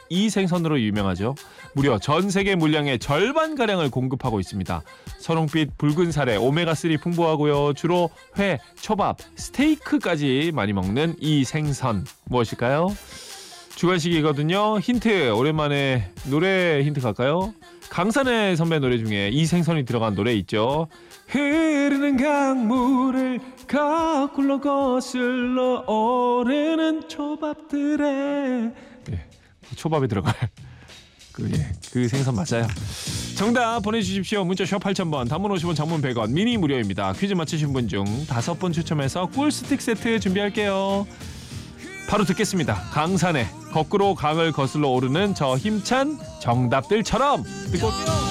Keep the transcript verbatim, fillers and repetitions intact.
이 생선으로 유명하죠. 무려 전 세계 물량의 절반가량을 공급하고 있습니다. 선홍빛 붉은 살에 오메가삼 풍부하고요. 주로 회, 초밥, 스테이크까지 많이 먹는 이 생선 무엇일까요? 주관식이거든요. 힌트, 오랜만에 노래 힌트 갈까요? 강산의 선배 노래 중에 이 생선이 들어간 노래 있죠. 흐르는 강물을 거꾸로 거슬러 오르는 초밥들에, 예, 초밥에 들어갈 그, 예, 그 생선 맞아요. 정답 보내주십시오. 문자 샵 팔천 번, 단문 오십 원, 장문 백 원, 미니 무료입니다. 퀴즈 맞추신 분 중 다섯 분 추첨해서 꿀 스틱 세트 준비할게요. 바로 듣겠습니다. 강산에 거꾸로 강을 거슬러 오르는 저 힘찬 정답들처럼 듣고